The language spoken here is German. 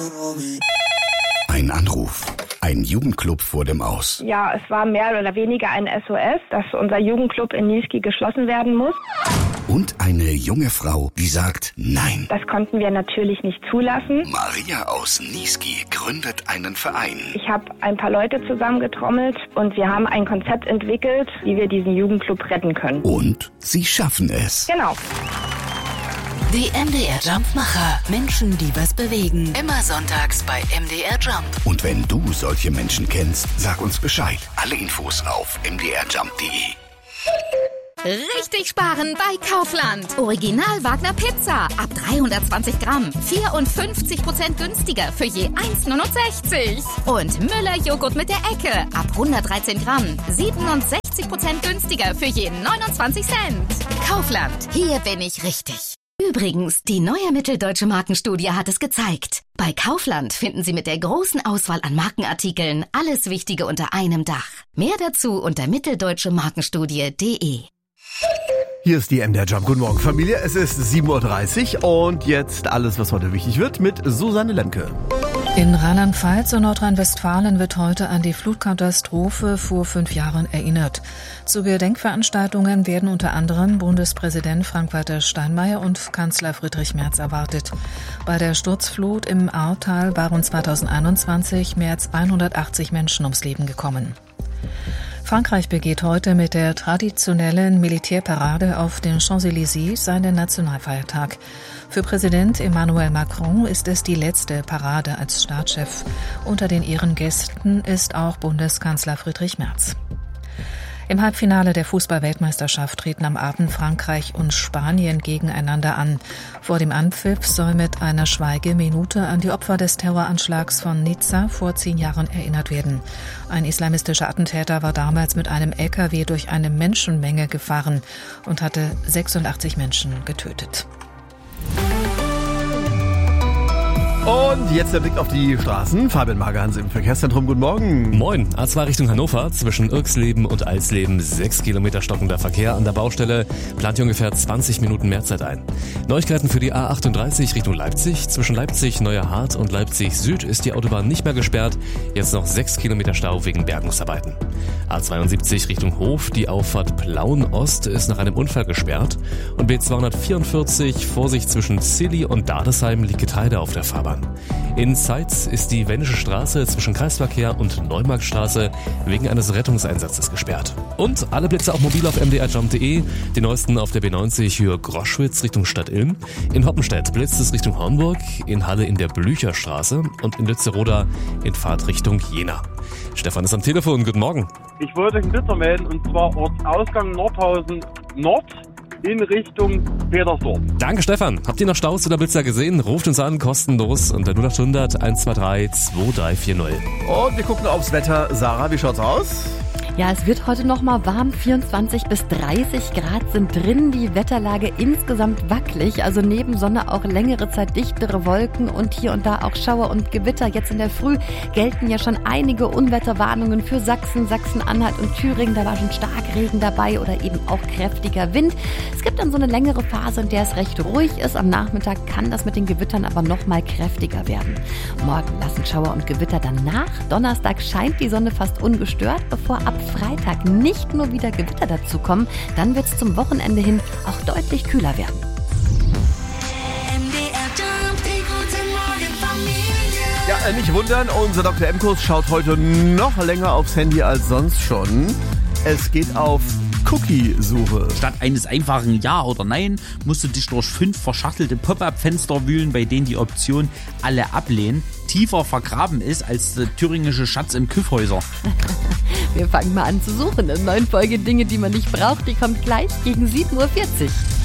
Ein Anruf. Ein Jugendclub vor dem Aus. Ja, es war mehr oder weniger ein SOS, dass unser Jugendclub in Niesky geschlossen werden muss. Und eine junge Frau, die sagt Nein. Das konnten wir natürlich nicht zulassen. Maria aus Niesky gründet einen Verein. Ich habe ein paar Leute zusammengetrommelt und wir haben ein Konzept entwickelt, wie wir diesen Jugendclub retten können. Und sie schaffen es. Genau. Die MDR Jumpmacher. Menschen, die was bewegen. Immer sonntags bei MDR Jump. Und wenn du solche Menschen kennst, sag uns Bescheid. Alle Infos auf mdrjump.de. Richtig sparen bei Kaufland. Original Wagner Pizza ab 320 Gramm. 54% günstiger für je 1,69. Und Müller Joghurt mit der Ecke ab 113 Gramm. 67% günstiger für je 29 Cent. Kaufland, hier bin ich richtig. Übrigens, die neue Mitteldeutsche Markenstudie hat es gezeigt. Bei Kaufland finden Sie mit der großen Auswahl an Markenartikeln alles Wichtige unter einem Dach. Mehr dazu unter mitteldeutschemarkenstudie.de. Hier ist die MDR Jump. Guten Morgen, Familie. Es ist 7.30 Uhr und jetzt alles, was heute wichtig wird, mit Susanne Lemke. In Rheinland-Pfalz und Nordrhein-Westfalen wird heute an die Flutkatastrophe vor 5 Jahren erinnert. Zu Gedenkveranstaltungen werden unter anderem Bundespräsident Frank-Walter Steinmeier und Kanzler Friedrich Merz erwartet. Bei der Sturzflut im Ahrtal waren 2021 mehr als 180 Menschen ums Leben gekommen. Frankreich begeht heute mit der traditionellen Militärparade auf den Champs-Élysées seinen Nationalfeiertag. Für Präsident Emmanuel Macron ist es die letzte Parade als Staatschef. Unter den Ehrengästen ist auch Bundeskanzler Friedrich Merz. Im Halbfinale der Fußball-Weltmeisterschaft treten am Abend Frankreich und Spanien gegeneinander an. Vor dem Anpfiff soll mit einer Schweigeminute an die Opfer des Terroranschlags von Nizza vor 10 Jahren erinnert werden. Ein islamistischer Attentäter war damals mit einem LKW durch eine Menschenmenge gefahren und hatte 86 Menschen getötet. Und jetzt der Blick auf die Straßen. Fabian Magerhans im Verkehrszentrum. Guten Morgen. Moin. A2 Richtung Hannover. Zwischen Irksleben und Eisleben 6 Kilometer stockender Verkehr an der Baustelle. Plant ihr ungefähr 20 Minuten Mehrzeit ein. Neuigkeiten für die A38 Richtung Leipzig. Zwischen Leipzig Neuerhardt und Leipzig Süd ist die Autobahn nicht mehr gesperrt. Jetzt noch 6 Kilometer Stau wegen Bergungsarbeiten. A72 Richtung Hof. Die Auffahrt Plauen Ost ist nach einem Unfall gesperrt. Und B244 Vorsicht zwischen Zilli und Dadesheim liegt Getreide auf der Fahrbahn. In Zeitz ist die Wendische Straße zwischen Kreisverkehr und Neumarktstraße wegen eines Rettungseinsatzes gesperrt. Und alle Blitze auch mobil auf mdrjump.de. Die neuesten auf der B90 Höhe Groschwitz Richtung Stadt Ilm. In Hoppenstedt blitzt es Richtung Hornburg, in Halle in der Blücherstraße und in Lützeroda in Fahrtrichtung Jena. Stefan ist am Telefon. Guten Morgen. Ich wollte euch einen Blitzer melden, und zwar Ortsausgang Nordhausen Nord in Richtung Petersdorf. Danke, Stefan. Habt ihr noch Staus oder Blitzer gesehen? Ruft uns an, kostenlos unter 0800 123 2340. Und wir gucken aufs Wetter. Sarah, wie schaut's aus? Ja, es wird heute noch mal warm. 24 bis 30 Grad sind drin. Die Wetterlage insgesamt wackelig. Also neben Sonne auch längere Zeit dichtere Wolken und hier und da auch Schauer und Gewitter. Jetzt in der Früh gelten ja schon einige Unwetterwarnungen für Sachsen, Sachsen-Anhalt und Thüringen. Da war schon Starkregen dabei oder eben auch kräftiger Wind. Es gibt dann so eine längere Phase, in der es recht ruhig ist. Am Nachmittag kann das mit den Gewittern aber noch mal kräftiger werden. Morgen lassen Schauer und Gewitter dann nach. Donnerstag scheint die Sonne fast ungestört, bevor ab Freitag nicht nur wieder Gewitter dazukommen, dann wird es zum Wochenende hin auch deutlich kühler werden. Ja, nicht wundern, unser Dr. M-Kurs schaut heute noch länger aufs Handy als sonst schon. Es geht auf Cookie-Suche. Statt eines einfachen Ja oder Nein musst du dich durch 5 verschachtelte Pop-up-Fenster wühlen, bei denen die Option alle ablehnen tiefer vergraben ist als der thüringische Schatz im Kyffhäuser. Wir fangen mal an zu suchen. Eine neue Folge Dinge, die man nicht braucht, die kommt gleich gegen 7.40 Uhr.